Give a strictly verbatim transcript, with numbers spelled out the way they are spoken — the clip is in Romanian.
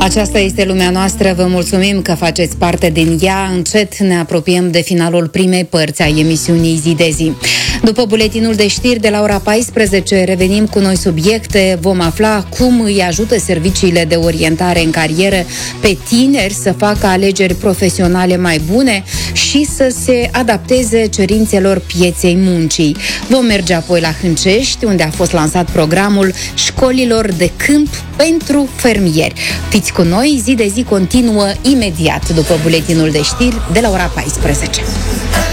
Aceasta este lumea noastră, vă mulțumim că faceți parte din ea. Încet ne apropiem de finalul primei părți a emisiunii Zi de Zi. După buletinul de știri de la ora paisprezece, revenim cu noi subiecte. Vom afla cum îi ajută serviciile de orientare în carieră pe tineri să facă alegeri profesionale mai bune și să se adapteze cerințelor pieței muncii. Vom merge apoi la Hâncești, unde a fost lansat programul școlilor de câmp pentru fermieri. Fiți cu noi, Zi de Zi continuă imediat după buletinul de știri de la ora paisprezece.